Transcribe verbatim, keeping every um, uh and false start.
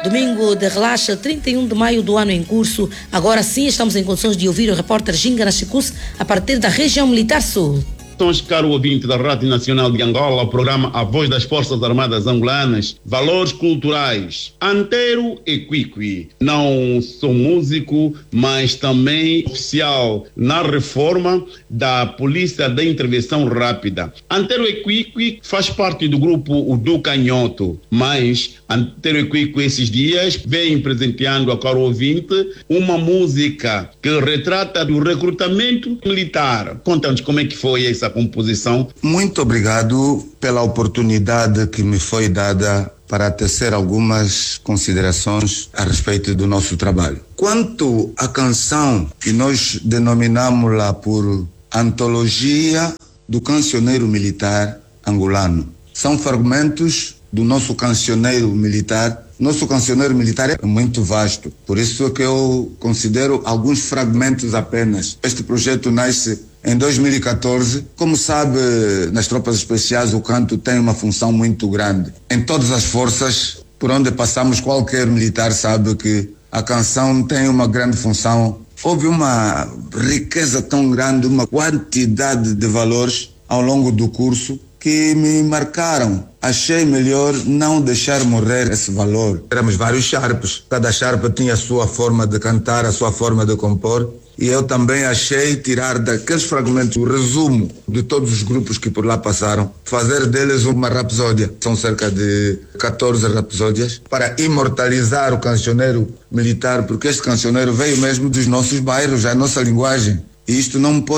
Domingo de relaxa, trinta e um de maio do ano em curso. Agora sim estamos em condições de ouvir o repórter Ginga Nachicus a partir da região Militar Sul. Sons, caro ouvinte da Rádio Nacional de Angola, o programa A Voz das Forças Armadas Angolanas, Valores Culturais, Antero e Quiqui. Não sou músico, mas também oficial na reforma da Polícia da Intervenção Rápida. Antero e Quiqui faz parte do grupo do Canhoto, mas Antero e Quiqui esses dias vem presenteando a caro ouvinte uma música que retrata do recrutamento militar. Conta-nos como é que foi essa composição. Muito obrigado pela oportunidade que me foi dada para tecer algumas considerações a respeito do nosso trabalho. Quanto à canção, que nós denominamos-la por Antologia do Cancioneiro Militar Angolano, são fragmentos do nosso cancioneiro militar. Nosso cancioneiro militar é muito vasto, por isso é que eu considero alguns fragmentos apenas. Este projeto nasce em dois mil e catorze. Como sabe, nas tropas especiais o canto tem uma função muito grande. Em todas as forças, por onde passamos, qualquer militar sabe que a canção tem uma grande função. Houve uma riqueza tão grande, uma quantidade de valores ao longo do curso que me marcaram. Achei melhor não deixar morrer esse valor. Éramos vários charpes, cada charpe tinha a sua forma de cantar, a sua forma de compor, e eu também achei tirar daqueles fragmentos o resumo de todos os grupos que por lá passaram, fazer deles uma rapsódia. São cerca de catorze rapsódias, para imortalizar o cancioneiro militar, porque este cancioneiro veio mesmo dos nossos bairros, a nossa linguagem, e isto não pode